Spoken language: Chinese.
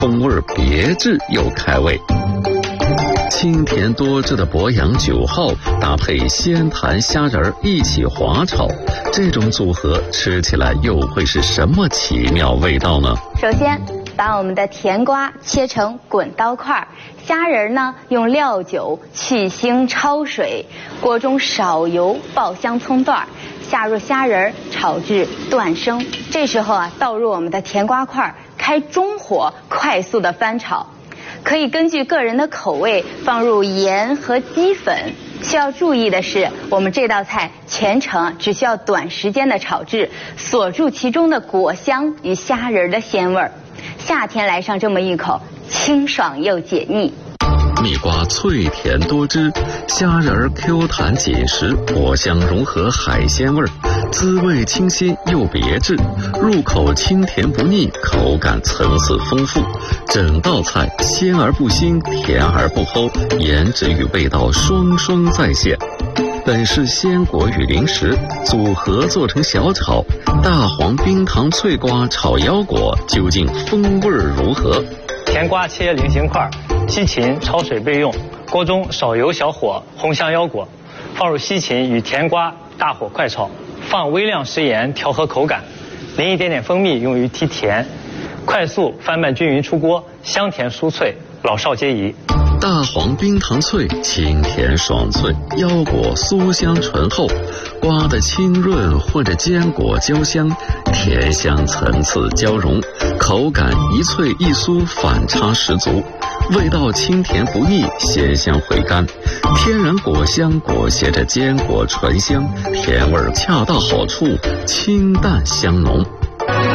风味别致又开胃。清甜多汁的博洋9号搭配鲜弹虾仁一起滑炒，这种组合吃起来又会是什么奇妙味道呢？ 首先把我们的甜瓜切成滚刀块，虾仁呢用料酒去腥焯水，锅中少油爆香葱段，下入虾仁炒至断生。这时候倒入我们的甜瓜块，开中火快速的翻炒。可以根据个人的口味放入盐和鸡粉。需要注意的是，我们这道菜全程只需要短时间的炒制，锁住其中的果香与虾仁的鲜味儿。夏天来上这么一口，清爽又解腻。 蜜瓜脆甜多汁，虾仁 Q 弹紧实，果香融合海鲜味，滋味清新又别致，入口清甜不腻，口感层次丰富。整道菜鲜而不腥，甜而不齁，颜值与味道双双再现。本是鲜果与零食组合做成小炒，大黄冰糖脆瓜炒腰果，究竟风味如何？ 甜瓜切菱形块，西芹焯水备用。锅中少油小火烘香腰果，放入西芹与甜瓜，大火快炒，放微量食盐调和口感，淋一点点蜂蜜用于提甜，快速翻拌均匀出锅，香甜酥脆，老少皆宜。 大黄冰糖脆，清甜爽脆，腰果酥香醇厚，瓜的清润混着坚果焦香，甜香层次交融，口感一脆一酥，反差十足，味道清甜不腻，鲜香回甘，天然果香裹挟着坚果醇香，甜味恰到好处，清淡香浓。